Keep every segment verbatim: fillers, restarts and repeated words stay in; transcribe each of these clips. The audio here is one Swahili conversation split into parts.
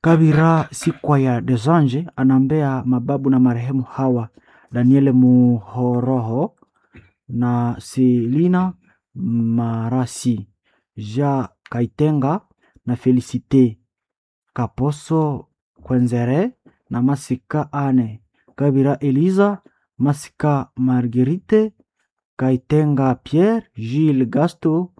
Kabira Sikwa ya Desange anaombea mababu na marehemu hawa: Daniel Muhoroho na Selina Marasi, Ja Kaitenga na Felicite Kaposo Kwenzere na Masika Ane, Kabira Eliza, Masika Marguerite, Kaitenga Pierre, Gilles Gasto,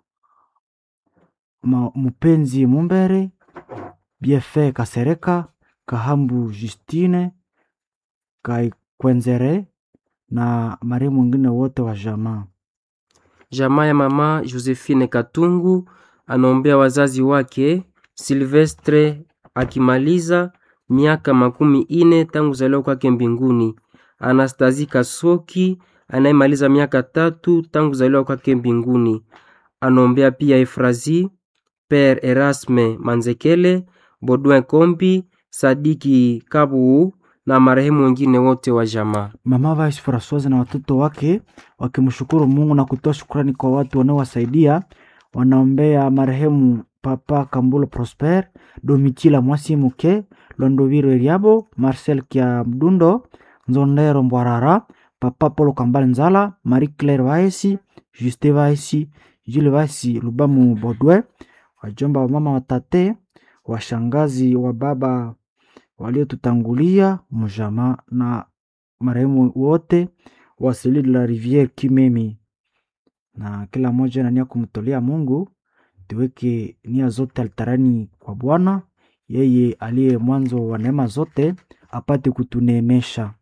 Mupenzi Mumbere, Biefe Kasereka, Kahambu Justine, Kwenzere na marehemu wengine wote wa jamaa. Jamaa ya mama Josephine Katungu anaombea wazazi wake Silvestre akimaliza miaka makumi ine tangu zaliwa kwake mbinguni, Anastasie Kasoki anayemaliza miaka tatu tangu zaliwa kwake mbinguni. Anaombea pia Efrazi, Père Erasme Manzekele, Baudouin Kombi, Sadiki Kabu na marehemu wengine wote wa jamaa. Mama Vice Françoise na watoto wake wakimshukuru Mungu na kutoa shukrani kwa watu wanaowasaidia. Wanaombea marehemu Papa Kambulo Prosper, Domitila Mwasi Muke, Londoviro Eliabo, Marcel Kia Mdundo, Nzondero Mbwarara, Papa Polo Kambale Nzala, Marie Claire Vaesi, Juste Vaesi, Jules Vaesi Lubamu Bodwe, wajomba wa mama watate, washangazi wa baba waliotutangulia mjama na marehemu wote wa Selile de la Rivière Kimemi, na kila mmoja na nia kumtolea Mungu. Tuweke nia zote altarani kwa Bwana, yeye aliye mwanzo wa neema zote, apate kutuneemesha.